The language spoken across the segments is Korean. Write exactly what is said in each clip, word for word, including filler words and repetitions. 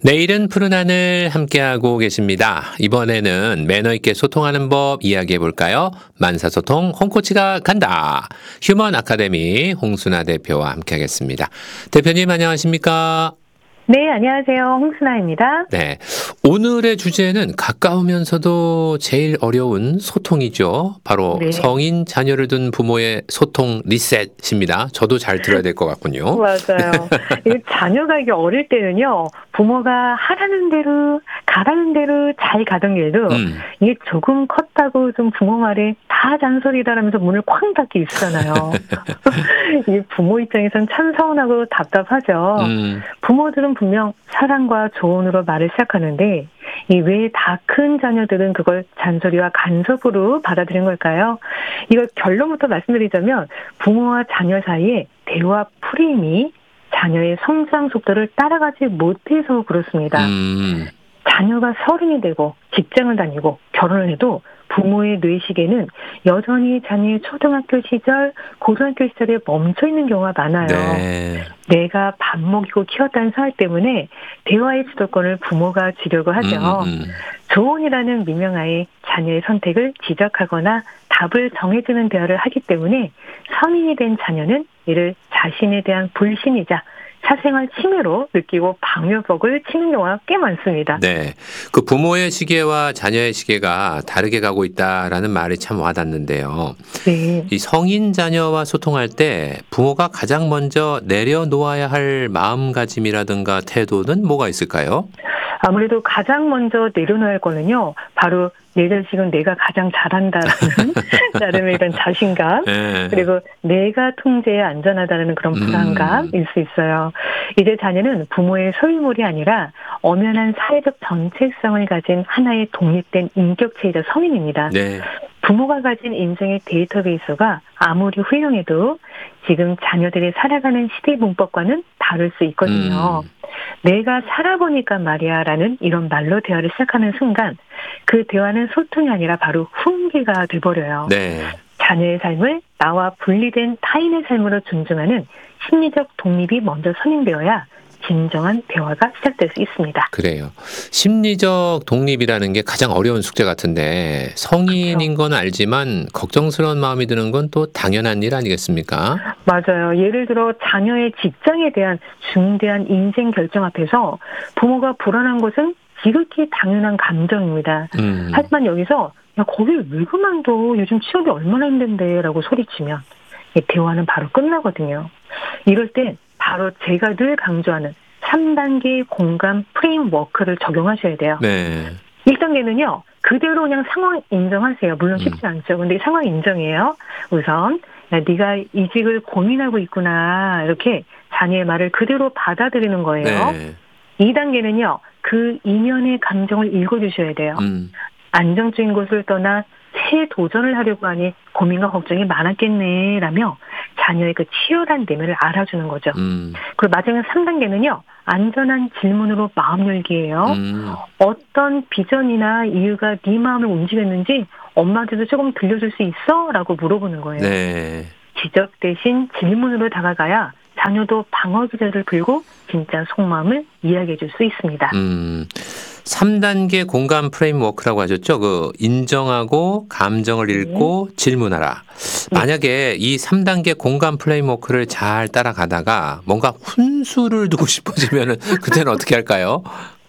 내일은 푸른 하늘 함께하고 계십니다. 이번에는 매너 있게 소통하는 법 이야기해 볼까요? 만사소통 홍코치가 간다. 휴먼 아카데미 홍순아 대표와 함께하겠습니다. 대표님 안녕하십니까? 네, 안녕하세요. 홍순아입니다. 네, 오늘의 주제는 가까우면서도 제일 어려운 소통이죠. 바로 네. 성인 자녀를 둔 부모의 소통 리셋입니다. 저도 잘 들어야 될 것 같군요. 맞아요. 이 자녀가 이게 어릴 때는요, 부모가 하라는 대로, 가라는 대로 잘 가던 길도, 음. 이게 조금 컸다고 좀 부모 말에 다 잔소리다라면서 문을 쾅 닫기 있잖아요. 이 부모 입장에선 참 서운하고 답답하죠. 음. 부모들은 분명 사랑과 조언으로 말을 시작하는데, 이 왜 다 큰 자녀들은 그걸 잔소리와 간섭으로 받아들인 걸까요? 이걸 결론부터 말씀드리자면 부모와 자녀 사이에 대화 프레임이 자녀의 성장 속도를 따라가지 못해서 그렇습니다. 음. 자녀가 서른이 되고 직장을 다니고 결혼을 해도 부모의 뇌시계는 여전히 자녀의 초등학교 시절, 고등학교 시절에 멈춰 있는 경우가 많아요. 네. 내가 밥 먹이고 키웠다는 생각 때문에 대화의 주도권을 부모가 쥐려고 하죠. 음, 음. 조언이라는 미명하에 자녀의 선택을 지적하거나 답을 정해주는 대화를 하기 때문에 성인이 된 자녀는 이를 자신에 대한 불신이자 사생활 침해로 느끼고 방역벽을 치는 경우가 꽤 많습니다. 네. 그 부모의 시계와 자녀의 시계가 다르게 가고 있다라는 말이 참 와닿는데요. 네. 이 성인 자녀와 소통할 때 부모가 가장 먼저 내려놓아야 할 마음가짐이라든가 태도는 뭐가 있을까요? 아무래도 가장 먼저 내려놓을 거는요, 바로 내 자식은 내가 가장 잘한다라는 나름의 이런 자신감, 네. 그리고 내가 통제에 안전하다는 그런 불안감일 음. 수 있어요. 이제 자녀는 부모의 소유물이 아니라 엄연한 사회적 정체성을 가진 하나의 독립된 인격체이자 성인입니다. 네. 부모가 가진 인생의 데이터베이스가 아무리 훌륭해도 지금 자녀들이 살아가는 시대 문법과는 다를 수 있거든요. 음. 내가 살아보니까 말이야 라는 이런 말로 대화를 시작하는 순간 그 대화는 소통이 아니라 바로 훈계가 돼버려요. 네. 자녀의 삶을 나와 분리된 타인의 삶으로 존중하는 심리적 독립이 먼저 선행되어야 진정한 대화가 시작될 수 있습니다. 그래요. 심리적 독립이라는 게 가장 어려운 숙제 같은데 성인인 건 알지만 걱정스러운 마음이 드는 건 또 당연한 일 아니겠습니까? 맞아요. 예를 들어 자녀의 직장에 대한 중대한 인생 결정 앞에서 부모가 불안한 것은 지극히 당연한 감정입니다. 음. 하지만 여기서 야 거길 왜 그만둬? 요즘 취업이 얼마나 힘든데 라고 소리치면 이 대화는 바로 끝나거든요. 이럴 때 바로 제가 늘 강조하는 삼 단계 공감 프레임워크를 적용하셔야 돼요. 네. 일 단계는요. 그대로 그냥 상황 인정하세요. 물론 쉽지 않죠. 근데 상황 인정이에요. 우선 야, 네가 이직을 고민하고 있구나. 이렇게 자녀의 말을 그대로 받아들이는 거예요. 네. 이 단계는요. 그 이면의 감정을 읽어주셔야 돼요. 음. 안정적인 곳을 떠나 새 도전을 하려고 하니 고민과 걱정이 많았겠네 라며 자녀의 그 치열한 내면을 알아주는 거죠. 음. 그리고 마지막 삼 단계는요. 안전한 질문으로 마음 열기예요. 음. 어떤 비전이나 이유가 네 마음을 움직였는지 엄마한테도 조금 들려줄 수 있어? 라고 물어보는 거예요. 네. 지적 대신 질문으로 다가가야 자녀도 방어 기제를 풀고 진짜 속마음을 이야기해 줄 수 있습니다. 음. 삼 단계 공감 프레임워크라고 하셨죠? 그 인정하고 감정을 읽고 질문하라. 만약에 이 삼 단계 공감 프레임워크를 잘 따라가다가 뭔가 훈수를 두고 싶어지면은 그때는 어떻게 할까요?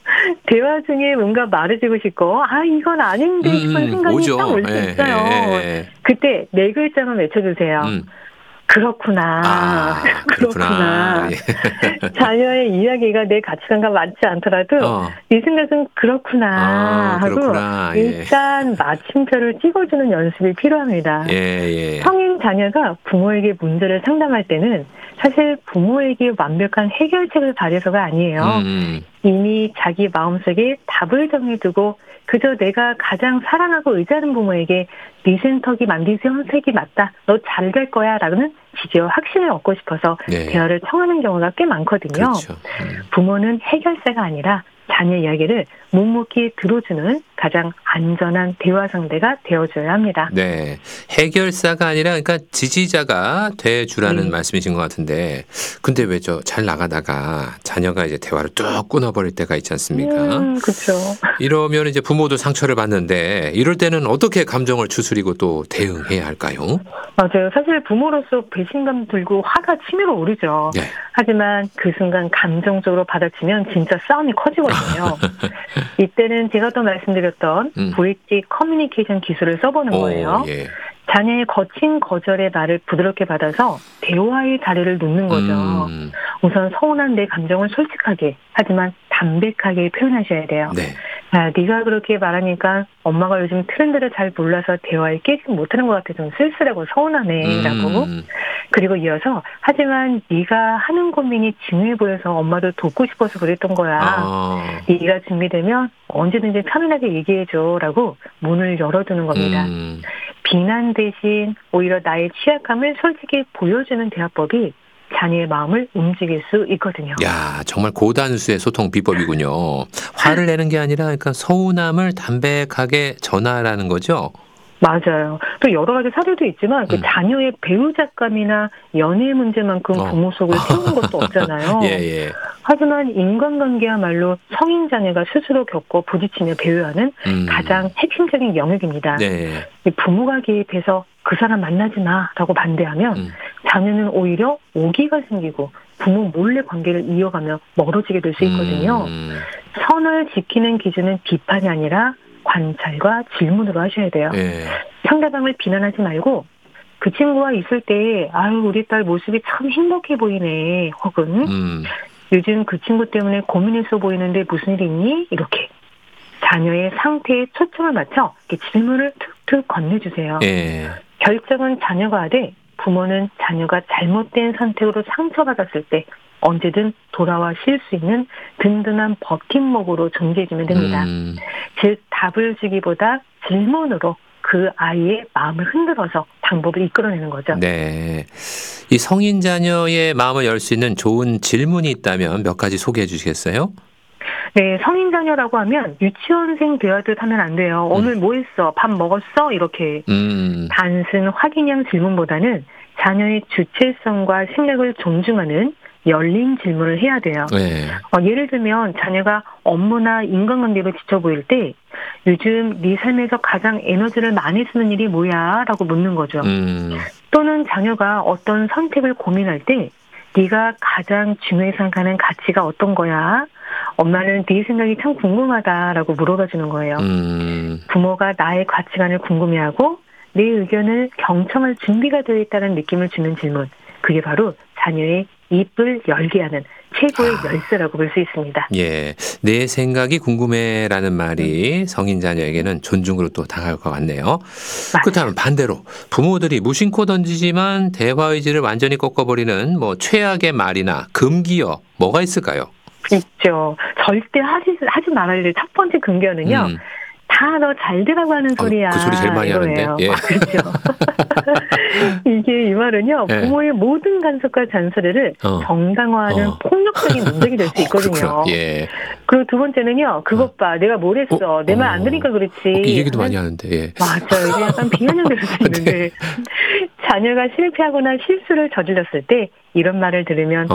대화 중에 뭔가 말해주고 싶고 아 이건 아닌데 싶은 음, 생각이 오죠. 딱 올 수 예, 있어요. 예, 예. 그때 네 글자만 외쳐주세요. 음. 그렇구나. 아, 그렇구나. 예. 자녀의 이야기가 내 가치관과 맞지 않더라도 어. 네 생각은 그렇구나 아, 하고 그렇구나. 예. 일단 마침표를 찍어주는 연습이 필요합니다. 예, 예. 성인 자녀가 부모에게 문제를 상담할 때는 사실 부모에게 완벽한 해결책을 바래서가 아니에요. 음. 이미 자기 마음속에 답을 정해두고 그저 내가 가장 사랑하고 의지하는 부모에게 네 선택이 만네 선택이 맞다. 너 잘 될 거야. 라는 지지와 확신을 얻고 싶어서 네. 대화를 청하는 경우가 꽤 많거든요. 그렇죠. 음. 부모는 해결사가 아니라 자녀 이야기를 묵묵히 들어주는 가장 안전한 대화 상대가 되어줘야 합니다. 네. 해결사가 아니라 그러니까 지지자가 돼주라는 네. 말씀이신 것 같은데 근데 왜 저 잘 나가다가 자녀가 이제 대화를 뚝 끊어버릴 때가 있지 않습니까? 음, 그렇죠. 이러면 이제 부모도 상처를 받는데 이럴 때는 어떻게 감정을 추스리고 또 대응해야 할까요? 맞아요. 사실 부모로서 배신감 들고 화가 치밀어 오르죠. 네. 하지만 그 순간 감정적으로 받아치면 진짜 싸움이 커지거든요. 이때는 제가 또 말씀드렸던 음. 브릿지 커뮤니케이션 기술을 써보는 거예요. 오, 예. 자녀의 거친 거절의 말을 부드럽게 받아서 대화의 자리를 놓는 거죠. 음, 우선 서운한 내 감정을 솔직하게 하지만 담백하게 표현하셔야 돼요. 네. 아, 네가 그렇게 말하니까 엄마가 요즘 트렌드를 잘 몰라서 대화에 깨지 못하는 것 같아 좀 쓸쓸하고 서운하네라고. 음, 그리고 이어서 하지만 네가 하는 고민이 중요해 보여서 엄마도 돕고 싶어서 그랬던 거야. 아, 네가 준비되면 언제든지 편안하게 얘기해줘라고 문을 열어두는 겁니다. 음, 비난 대신 오히려 나의 취약함을 솔직히 보여주는 대화법이 자녀의 마음을 움직일 수 있거든요. 야, 정말 고단수의 소통 비법이군요. 화를 내는 게 아니라 그러니까 서운함을 담백하게 전하라는 거죠? 맞아요. 또 여러 가지 사례도 있지만 그 음. 자녀의 배우자감이나 연애 문제만큼 어. 부모 속을 태우는 것도 없잖아요. 예, 예. 하지만 인간관계야말로 성인 자녀가 스스로 겪고 부딪히며 배워야 하는 음. 가장 핵심적인 영역입니다. 네. 이 부모가 개입해서 그 사람 만나지 마라고 반대하면 음. 자녀는 오히려 오기가 생기고 부모 몰래 관계를 이어가며 멀어지게 될 수 있거든요. 음. 선을 지키는 기준은 비판이 아니라 관찰과 질문으로 하셔야 돼요. 예. 상대방을 비난하지 말고 그 친구와 있을 때 아유 우리 딸 모습이 참 행복해 보이네 혹은 음. 요즘 그 친구 때문에 고민했어 보이는데 무슨 일 있니? 이렇게 자녀의 상태에 초점을 맞춰 이렇게 질문을 툭툭 건네주세요. 예. 결정은 자녀가 하되 부모는 자녀가 잘못된 선택으로 상처받았을 때 언제든 돌아와 쉴 수 있는 든든한 버팀목으로 존재해주면 됩니다. 음. 즉 답을 주기보다 질문으로 그 아이의 마음을 흔들어서 방법을 이끌어내는 거죠. 네. 이 성인 자녀의 마음을 열 수 있는 좋은 질문이 있다면 몇 가지 소개해 주시겠어요? 네, 성인 자녀라고 하면 유치원생 대하듯 하면 안 돼요. 오늘 뭐 했어? 밥 먹었어? 이렇게 음. 단순 확인형 질문보다는 자녀의 주체성과 생각을 존중하는 열린 질문을 해야 돼요. 네. 어, 예를 들면 자녀가 업무나 인간관계로 지쳐 보일 때 요즘 네 삶에서 가장 에너지를 많이 쓰는 일이 뭐야? 라고 묻는 거죠. 음. 또는 자녀가 어떤 선택을 고민할 때 네가 가장 중요히 생각하는 가치가 어떤 거야? 엄마는 네 생각이 참 궁금하다라고 물어봐 주는 거예요. 음. 부모가 나의 가치관을 궁금해하고 내 의견을 경청할 준비가 되어 있다는 느낌을 주는 질문. 그게 바로 자녀의 입을 열게 하는 최고의 아. 열쇠라고 볼 수 있습니다. 예. 내 생각이 궁금해라는 말이 성인 자녀에게는 존중으로 또 다가올 것 같네요. 그렇다면 반대로 부모들이 무심코 던지지만 대화 의지를 완전히 꺾어버리는 뭐 최악의 말이나 금기어 뭐가 있을까요? 있죠. 절대 하지, 하지 말아야 될 첫 번째 금견은요. 음. 다 너 잘 되라고 하는 어, 소리야. 그 소리 제일 많이 이거예요. 하는데. 예. 아, 그렇죠. 이게 이 말은요. 예. 부모의 모든 간섭과 잔소리를 어. 정당화하는 어. 폭력적인 문맥이 될 수 있거든요. 그렇구나. 예. 그리고 두 번째는요. 그것 봐. 내가 뭘 했어. 내 말 안 어. 들으니까 그렇지. 어, 이 얘기도 많이 하는데. 예. 맞아요. 이게 약간 비아냥될 수 있는데 자녀가 실패하거나 실수를 저질렀을 때 이런 말을 들으면